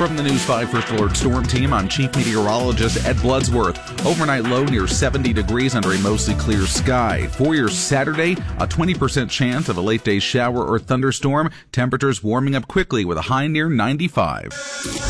From the News 5 First Alert Storm Team, I'm Chief Meteorologist Ed Bloodsworth. Overnight low near 70 degrees under a mostly clear sky. For your Saturday, a 20% chance of a late day shower or thunderstorm. Temperatures warming up quickly with a high near 95.